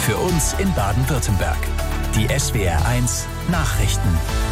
Für uns in Baden-Württemberg. Die SWR1 Nachrichten.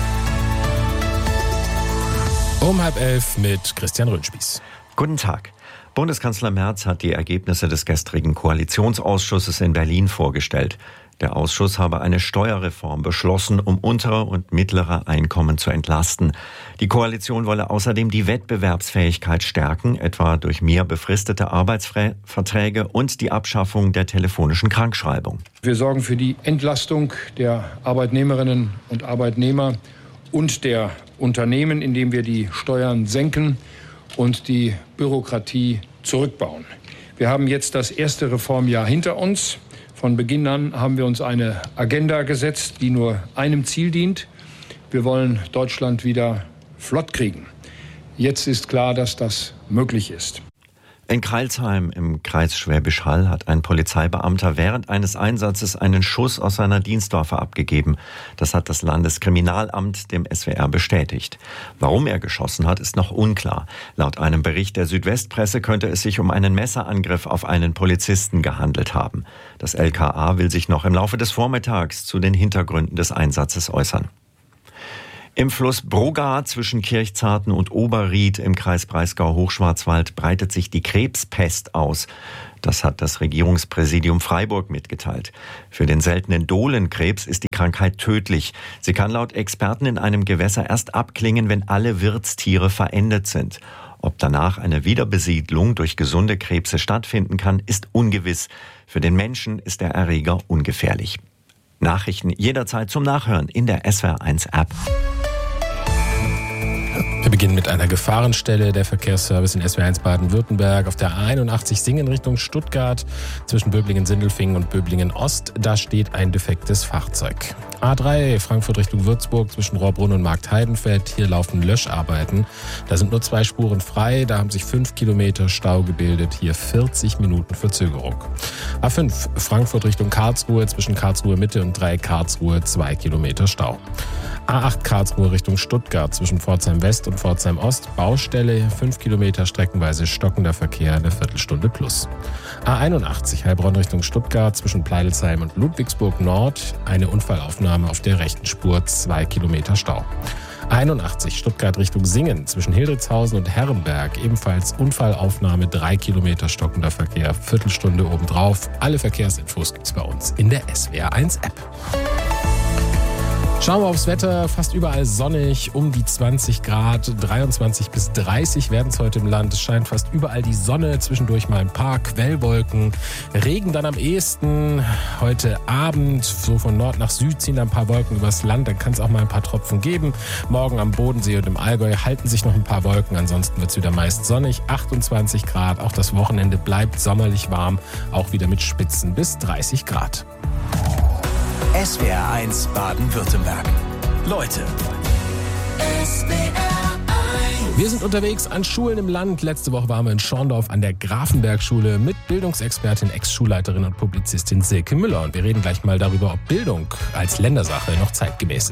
Um 10:30 mit Christian Röhnspieß. Guten Tag. Bundeskanzler Merz hat die Ergebnisse des gestrigen Koalitionsausschusses in Berlin vorgestellt. Der Ausschuss habe eine Steuerreform beschlossen, um untere und mittlere Einkommen zu entlasten. Die Koalition wolle außerdem die Wettbewerbsfähigkeit stärken, etwa durch mehr befristete Arbeitsverträge und die Abschaffung der telefonischen Krankschreibung. Wir sorgen für die Entlastung der Arbeitnehmerinnen und Arbeitnehmer und der Unternehmen, indem wir die Steuern senken und die Bürokratie zurückbauen. Wir haben jetzt das erste Reformjahr hinter uns. Von Beginn an haben wir uns eine Agenda gesetzt, die nur einem Ziel dient. Wir wollen Deutschland wieder flott kriegen. Jetzt ist klar, dass das möglich ist. In Crailsheim im Kreis Schwäbisch Hall hat ein Polizeibeamter während eines Einsatzes einen Schuss aus seiner Dienstwaffe abgegeben. Das hat das Landeskriminalamt dem SWR bestätigt. Warum er geschossen hat, ist noch unklar. Laut einem Bericht der Südwestpresse könnte es sich um einen Messerangriff auf einen Polizisten gehandelt haben. Das LKA will sich noch im Laufe des Vormittags zu den Hintergründen des Einsatzes äußern. Im Fluss Brugga zwischen Kirchzarten und Oberried im Kreis Breisgau-Hochschwarzwald breitet sich die Krebspest aus. Das hat das Regierungspräsidium Freiburg mitgeteilt. Für den seltenen Dohlenkrebs ist die Krankheit tödlich. Sie kann laut Experten in einem Gewässer erst abklingen, wenn alle Wirtstiere verendet sind. Ob danach eine Wiederbesiedlung durch gesunde Krebse stattfinden kann, ist ungewiss. Für den Menschen ist der Erreger ungefährlich. Nachrichten jederzeit zum Nachhören in der SWR1-App. Wir beginnen mit einer Gefahrenstelle. Der Verkehrsservice in SWR1 Baden-Württemberg auf der A81 Singen Richtung Stuttgart zwischen Böblingen-Sindelfingen und Böblingen-Ost. Da steht ein defektes Fahrzeug. A3 Frankfurt Richtung Würzburg zwischen Rohrbrunn und Marktheidenfeld. Hier laufen Löscharbeiten. Da sind nur 2 Spuren frei. Da haben sich 5 Kilometer Stau gebildet. Hier 40 Minuten Verzögerung. A5 Frankfurt Richtung Karlsruhe zwischen Karlsruhe Mitte und Dreieck Karlsruhe 2 Kilometer Stau. A8 Karlsruhe Richtung Stuttgart zwischen Pforzheim West und Pforzheim Ost. Baustelle, 5 Kilometer streckenweise stockender Verkehr, eine Viertelstunde plus. A81 Heilbronn Richtung Stuttgart zwischen Pleidelsheim und Ludwigsburg Nord. Eine Unfallaufnahme auf der rechten Spur, 2 Kilometer Stau. A81 Stuttgart Richtung Singen zwischen Hildritzhausen und Herrenberg. Ebenfalls Unfallaufnahme, 3 Kilometer stockender Verkehr, Viertelstunde obendrauf. Alle Verkehrsinfos gibt's bei uns in der SWR1-App. Schauen wir aufs Wetter, fast überall sonnig, um die 20 Grad, 23 bis 30 werden es heute im Land. Es scheint fast überall die Sonne, zwischendurch mal ein paar Quellwolken. Regen dann am ehesten. Heute Abend, so von Nord nach Süd ziehen ein paar Wolken übers Land, dann kann es auch mal ein paar Tropfen geben. Morgen am Bodensee und im Allgäu halten sich noch ein paar Wolken, ansonsten wird es wieder meist sonnig. 28 Grad, auch das Wochenende bleibt sommerlich warm, auch wieder mit Spitzen bis 30 Grad. SWR1 Baden-Württemberg. Leute. Wir sind unterwegs an Schulen im Land. Letzte Woche waren wir in Schorndorf an der Grafenberg-Schule mit Bildungsexpertin, Ex-Schulleiterin und Publizistin Silke Müller. Und wir reden gleich mal darüber, ob Bildung als Ländersache noch zeitgemäß ist.